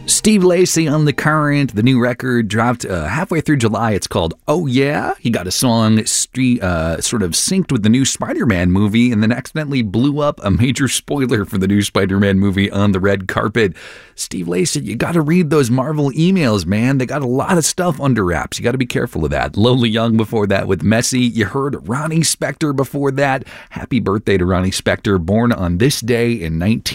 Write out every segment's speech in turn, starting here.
Steve Lacy on The Current. The new record dropped halfway through July. It's called Oh Yeah. He got a song sort of synced with the new Spider-Man movie and then accidentally blew up a major spoiler for the new Spider-Man movie on the red carpet. Steve Lacy, you got to read those Marvel emails, man. They got a lot of stuff under wraps. You got to be careful of that. Lonely Young before that with Messy. You heard Ronnie Spector before that. Happy birthday to Ronnie Spector, born on this day in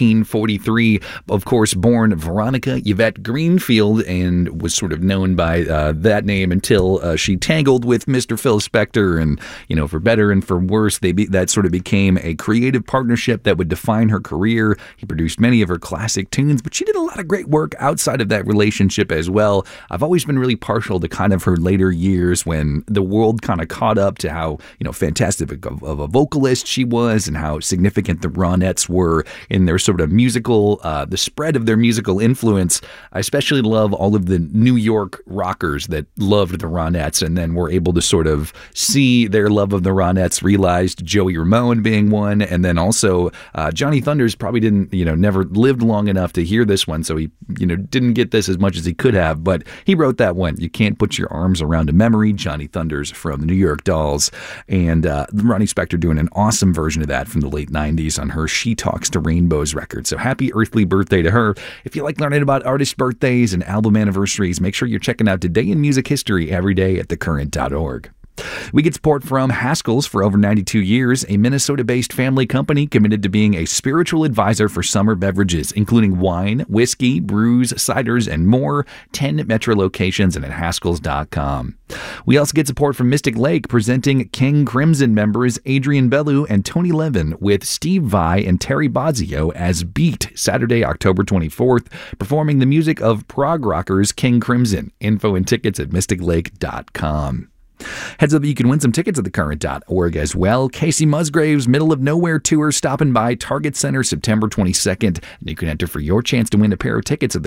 1943. Of course, born Veronica Yvette Greenfield, and was sort of known by that name until she tangled with Mr. Phil Spector. And, you know, for better and for worse, that sort of became a creative partnership that would define her career. He produced many of her classic tunes, but she did a lot of great work outside of that relationship as well. I've always been really partial to kind of her later years when the world kind of caught up to how, you know, fantastic of a vocalist she was and how significant the Ronettes were in their sort of musical, the spread of their musical influence. I especially love all of the New York rockers that loved the Ronettes and then were able to sort of see their love of the Ronettes realized, Joey Ramone being one, and then also Johnny Thunders probably didn't, you know, never lived long enough to hear this one, so he, you know, didn't get this as much as he could have, but he wrote that one, You Can't Put Your Arms Around a Memory, Johnny Thunders from the New York Dolls, and Ronnie Spector doing an awesome version of that from the late 90s on her She Talks to Rainbows record. So happy earthly birthday to her. If you like learning about artist birthdays and album anniversaries, make sure you're checking out Today in Music History every day at thecurrent.org. We get support from Haskell's for over 92 years, a Minnesota-based family company committed to being a spiritual advisor for summer beverages, including wine, whiskey, brews, ciders, and more. 10 Metro locations and at Haskells.com. We also get support from Mystic Lake, presenting King Crimson members Adrian Bellew and Tony Levin with Steve Vai and Terry Bozzio as Beat, Saturday, October 24th, performing the music of prog rockers King Crimson. Info and tickets at mysticlake.com. Heads up, you can win some tickets at thecurrent.org as well. Casey Musgrave's Middle of Nowhere tour stopping by Target Center September 22nd. And you can enter for your chance to win a pair of tickets at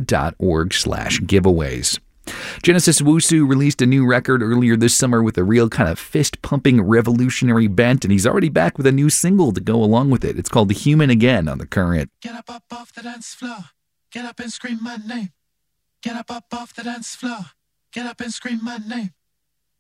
thecurrent.org/giveaways. Genesis Wusu released a new record earlier this summer with a real kind of fist-pumping revolutionary bent, and he's already back with a new single to go along with it. It's called The Human Again on The Current. Get up off the dance floor. Get up and scream my name. Get up off the dance floor. Get up and scream my name.